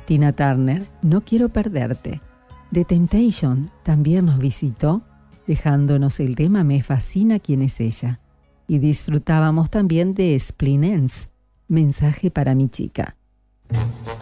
Tina Turner, No quiero perderte. The Temptation también nos visitó, dejándonos el tema Me fascina quién es ella. Y disfrutábamos también de Split Enz, Mensaje para mi chica.